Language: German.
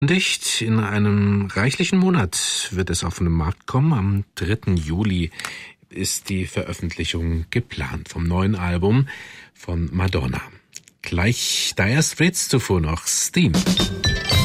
Dicht in einem reichlichen Monat wird es auf den Markt kommen. Am 3. Juli ist die Veröffentlichung geplant vom neuen Album von Madonna. Gleich Dire Straits, zuvor noch Steam.